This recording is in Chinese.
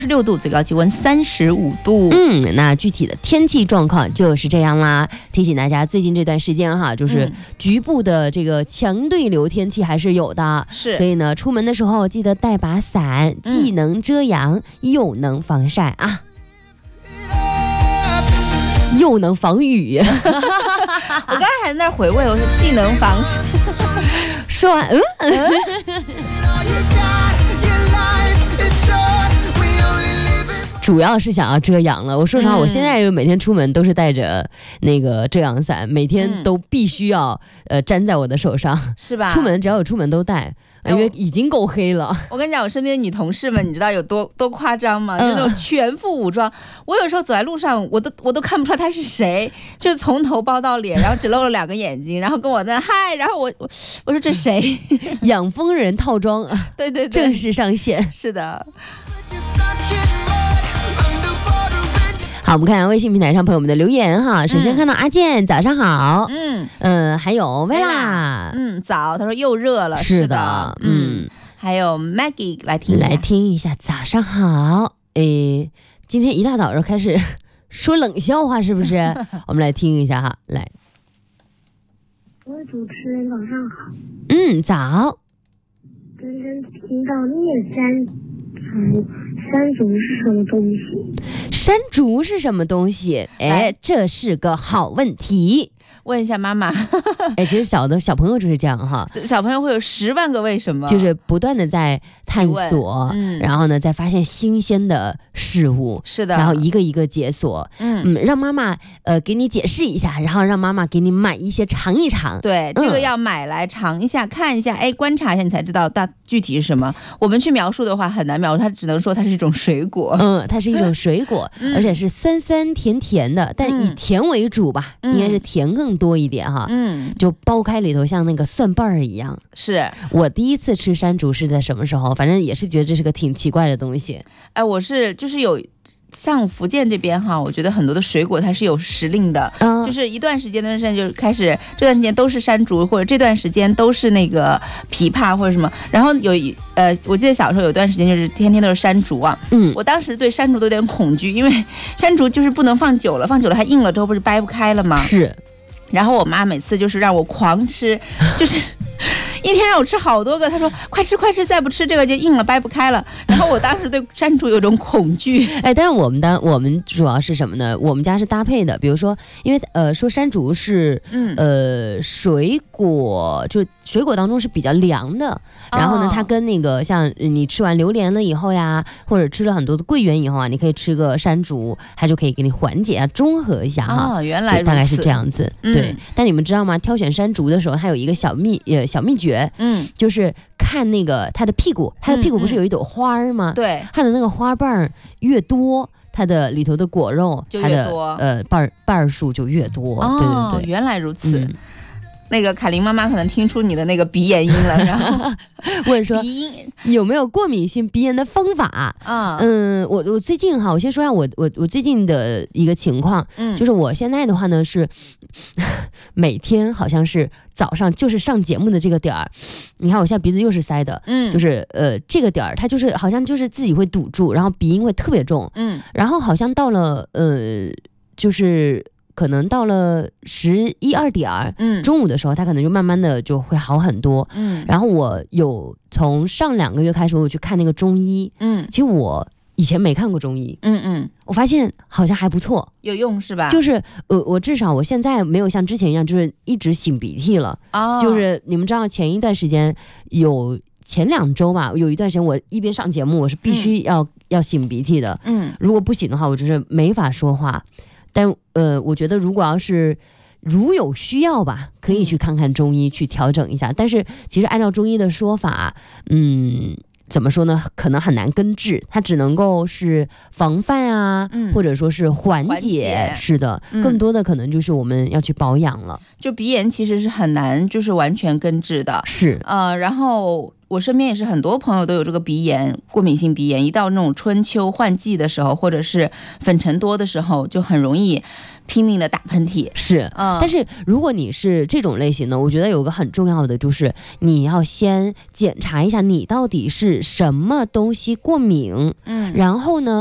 6度，最高气温35度。 那具体的天气状况就是这样啦。提醒大家，最近这段时间哈，就是局部的这个强对流天气还是有的， 是。 所以呢，出门的时候记得带把伞，既能遮阳又能防晒啊，又能防雨。 我刚才还在那儿回味，我说既能防晒。 说完，主要是想要遮阳了。我说实话，我现在每天出门都是带着那个遮阳伞，每天都必须要粘在我的手上， 是吧？ 出门只要有出门都带。因为已经够黑了。 我跟你讲，我身边的女同事们，你知道有多夸张吗？就那种全副武装。我有时候走在路上，我都看不出来她是谁，就是从头包到脸，然后只露了2个眼睛，然后跟我在嗨，然后我说这谁？ 养蜂人套装， 对， 正式上线。 是的。 好，我们看微信平台上朋友们的留言哈。首先看到阿健，早上好。还有薇拉， 早，他说又热了。 是的， 还有 Maggie 来听一下，早上好。今天一大早就开始说冷笑话，是不是？我们来听一下哈，来。 各位主持人早上好。 早。刚刚听到聂山竹。山竹是什么东西？ 山竹是什么东西？这是个好问题。 问一下妈妈。 其实小朋友就是这样哈， 小朋友会有10万个为什么， 就是不断的在探索，然后呢，再发现新鲜的事物， 是的， 然后一个一个解锁，让妈妈给你解释一下，然后让妈妈给你买一些尝一尝。 对，这个要买来尝一下，看一下，观察一下，你才知道具体是什么。我们去描述的话很难描述，它只能说它是一种水果。 它是一种水果，而且是酸酸甜甜的，但以甜为主吧，应该是甜更多一点哈。就剥开里头像那个蒜瓣儿一样。 是我第一次吃山竹是在什么时候？反正也是觉得这是个挺奇怪的东西。 我是就是有。像福建这边哈，我觉得很多的水果它是有时令的，就是一段时间就开始，这段时间都是山竹，或者这段时间都是那个枇杷或者什么。然后我记得小时候有段时间就是天天都是山竹啊，我当时对山竹都有点恐惧，因为山竹就是不能放久了，放久了它硬了之后不是掰不开了吗？ 是。 然后我妈每次就是让我狂吃，就是一天让我吃好多个，她说快吃快吃，再不吃这个就硬了掰不开了。然后我当时对山竹有种恐惧。 但是我们主要是什么呢？我们家是搭配的，比如说因为说山竹是水果，就水果当中是比较凉的，然后呢它跟那个像你吃完榴莲了以后呀，或者吃了很多的桂圆以后啊，你可以吃个山竹，它就可以给你缓解啊，中和一下哈。 原来如此， 大概是这样子。对，但你们知道吗？挑选山竹的时候，它有一个小秘诀，就是看那个它的屁股，它的屁股不是有一朵花吗？ 对， 它的那个花瓣越多，它的里头的果肉就越多， 它的瓣数就越多。对， 原来如此。那个凯琳妈妈可能听出你的那个鼻炎音了，然后问说有没有过敏性鼻炎的方法啊？我最近哈，我先说一下我最近的一个情况，就是我现在的话呢是每天好像是早上就是上节目的这个点儿，你看我现在鼻子又是塞的，就是这个点儿它就是好像就是自己会堵住，然后鼻音会特别重，然后好像到了就是可能到了11、12点，中午的时候，它可能就慢慢的就会好很多。然后我有从上2个月开始，我去看那个中医。其实我以前没看过中医。我发现好像还不错， 有用是吧？ 就是我至少我现在没有像之前一样，就是一直擤鼻涕了。就是你们知道前一段时间前2周吧，有一段时间我一边上节目，我是必须要擤鼻涕的。如果不擤的话，我就是没法说话。但我觉得如有需要吧，可以去看看中医去调整一下。但是其实按照中医的说法，怎么说呢？可能很难根治，它只能够是防范啊，或者说是缓解。是的，更多的可能就是我们要去保养了。 就鼻炎其实是很难就是完全根治的。 是， 然后我身边也是很多朋友都有这个鼻炎，过敏性鼻炎，一到那种春秋换季的时候，或者是粉尘多的时候，就很容易拼命的打喷嚏。 是，但是如果你是这种类型的，我觉得有个很重要的就是你要先检查一下你到底是什么东西过敏，然后呢